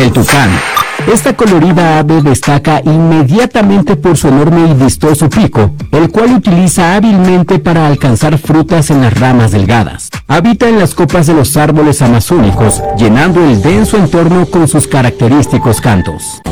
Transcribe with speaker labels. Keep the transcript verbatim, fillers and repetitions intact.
Speaker 1: el tucán. Esta colorida ave destaca inmediatamente por su enorme y vistoso pico, el cual utiliza hábilmente para alcanzar frutas en las ramas delgadas. Habita en las copas de los árboles amazónicos, llenando el denso entorno con sus característicos cantos.